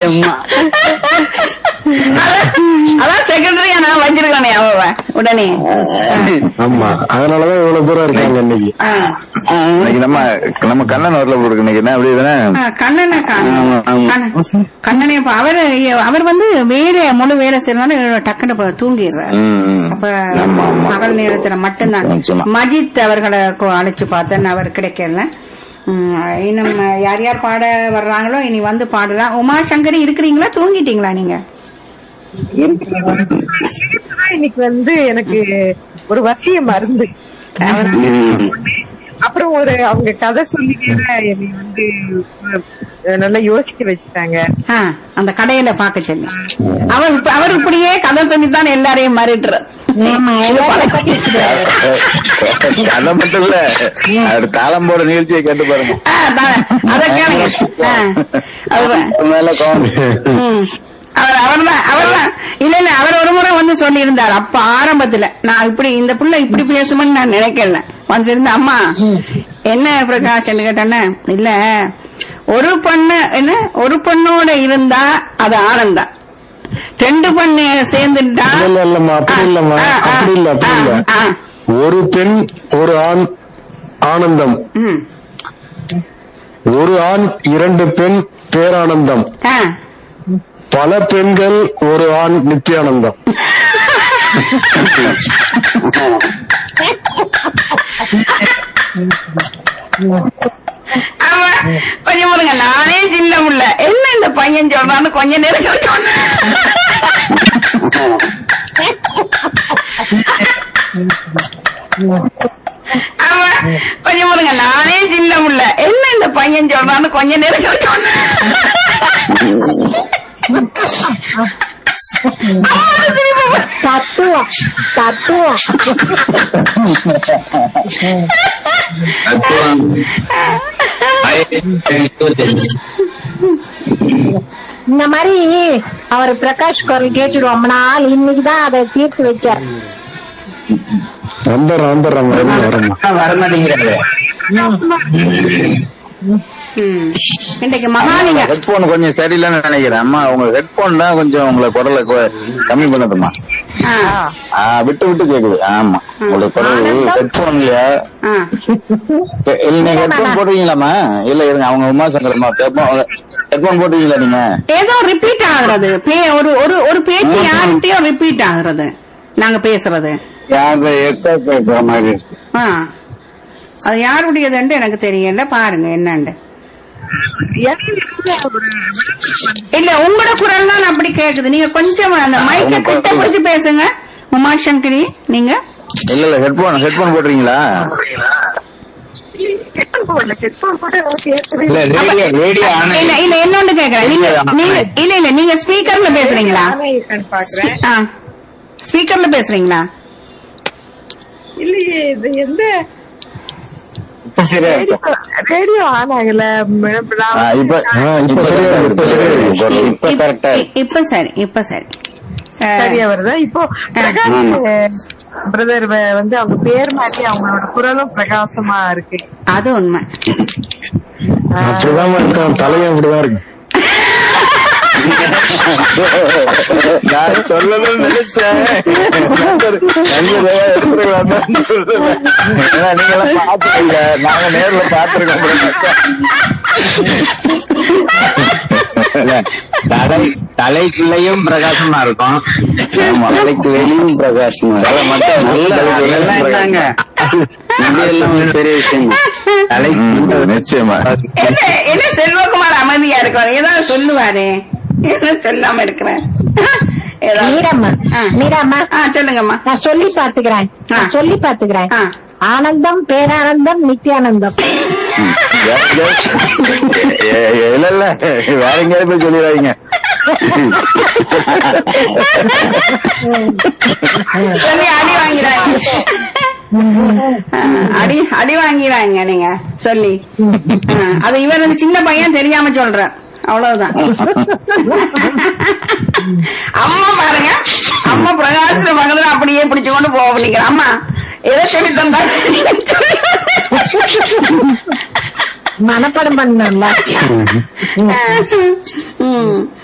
ஆமா. அதான் செக்ரட்டரியா நான் வச்சிருக்கானே அவன் உடனே. ஆமா, அதனாலதான் இவ்வளவு தூரம் இருக்காங்க இன்னைக்கு. இன்னைக்கு நம்ம கண்ணன் வரல இருக்கு இன்னைக்கு. என்ன அப்படி கண்ணனே அவர் வேலை முழு வேலை செய்யறதுனால டக்குன்னு தூங்கிடுறாரு. அப்ப பகல் நேரத்துல மட்டும்தான் மஜித் அவர்களை அழைச்சு பார்த்தேன், அவர் கிடைக்கல. இன்னும் யார் யார் பாட வர்றாங்களோ இனி வந்து பாடலாம். உமா சங்கரி இருக்கிறீங்களா, தூங்கிட்டீங்களா நீங்க? இன்னைக்கு எனக்கு ஒரு வசிய மருந்து, அப்புறம் அவங்க கதை சொல்லிட்டே என்னை நல்லா யோசிக்க வச்சுட்டாங்க. அந்த கடையில பாக்க சொல்லி அவர் இப்படியே கதை சொல்லித்தான் எல்லாரையும் மறுட்டுற. கதை மட்டும் இல்ல, தாளம் போட நிகழ்ச்சியை கேட்டு பாருங்க. அத கேளுங்க. அவர்தான் இல்ல அவர் ஒரு முறை சொல்லி இருந்தார். அப்ப ஆரம்பத்துல நான் இப்படி இந்த புள்ள இப்படி பேசுமென்னு நான் நினைக்கல. வந்திருந்த அம்மா என்ன பிரகாஷ் கேட்டேன்னு, இல்ல ஒரு பொண்ணோட இருந்தா அது ஆனந்தம், 2 பொண்ணு சேர்ந்துட்டா ஒரு பெண் ஒரு ஆண் ஆனந்தம், ஒரு ஆண் 2 பெண் பேரானந்தம், பல பெண்கள் ஒரு ஆண் நித்தியானந்தம். கொஞ்சம் பாருங்க, நானே சின்ன உள்ள என்ன இந்த பையன் சொல்றான்னு கொஞ்ச நேரம் சொன்னேன். கொஞ்சம் பாருங்க, நானே சின்ன உள்ள என்ன இந்த பையன் சொல்றான்னு கொஞ்ச நேரம் சொன்னேன். இந்த மாதிரி அவர் பிரகாஷ் குரல் கேட்டுடுவோம்னா இன்னைக்குதான் அதை தீர்த்து வச்சார். வரமாட்டேங்கிறாரு. இன்னைக்கு மகாலிங்க ஹெட்போன் கொஞ்சம் சரியில்லைன்னு நினைக்கிறேன். அம்மா உங்க ஹெட்போன் தான் கொஞ்சம் உங்களை குரலை கம்மி பண்ணதுமா, விட்டு விட்டு கேக்குது. ஆமா, உங்களுடைய குரல் ஹெட்போன்லயா நீங்க ஹெட்போன் போட்டுவீங்களாமா? இல்ல இருங்க, அவங்க உமா சங்கரமா ஹெட்போன் போட்டுவீங்களா நீங்க? ஏதோ ரிப்பீட் ஆகுறது, ஒரு பேச்சு யார்கிட்டயும் ரிப்பீட் ஆகுறது, நாங்க பேசுறது கேட்கிற மாதிரி. அது யாருடையதுன்னு எனக்கு தெரியல, பாருங்க என்னண்டு. இல்ல உங்களோட குரல் தான் அப்படி கேக்குது. நீங்க கொஞ்சம் அந்த மைக்க கிட்ட கொஞ்சம் பேசுங்க உமா சங்கரி. நீங்க இல்ல ஹெட்போன் போடுறீங்களா? இல்ல என்னன்னு கேக்குறேன். இல்ல நீங்க ஸ்பீக்கர்ல பேசுறீங்களா? ஸ்பீக்கர்ல பேசுறீங்களா? இல்லையே, இது எந்த ரேடியோ ஆன் ஆகல. இப்ப சரி சரியா வருதா? இப்போ பிரதர் அவங்க பேர் மாற்றி அவங்களோட குரலும் பிரகாசமா இருக்கு. அது உண்மை. தலையும் அப்படிதான் இருக்கு. நான் சொல்லணும்னு நினைச்சேன். நீங்க பாத்துக்கல, நாங்க நேர்ல பாத்துருக்கோம். தலைக்குள்ளையும் பிரகாசமா இருக்கும், தலைக்கு வெளியும் பிரகாசமா பெரிய விஷயம். தலைக்கு நிச்சயமா என்ன செல்வகுமார் அமைதியா இருக்காரு, ஏதாவது சொல்லுவாரு, என்ன சொல்லாம இருக்கிறேன். சொல்லுங்கம்மா. நான் சொல்லி பாத்துக்கிறேன். ஆனந்தம், பேரானந்தம், நித்தியானந்தம். இல்ல வேற எங்கேயாவது போய் சொல்லிடுறாங்க. சொல்லி அடி வாங்கிறாங்க நீங்க சொல்லி. அது இவர் சின்ன பையன் தெரியாம சொல்ற, அவ்வளவுதான். அம்மா பாருங்க, அம்மா பிரகாச மகள அப்படியே பிடிச்சு கொண்டு போவீங்க. அம்மா எதை சொல்லி தந்தா மனப்படம் பண்ணல.